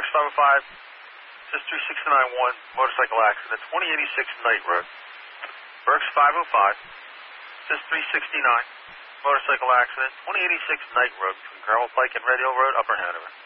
Berks 505, says 3691, motorcycle accident, 2086 Knight Road. Berks 505, says 369, motorcycle accident, 2086 Knight Road between Carmel Pike and Red Hill Road, Upper Hanover.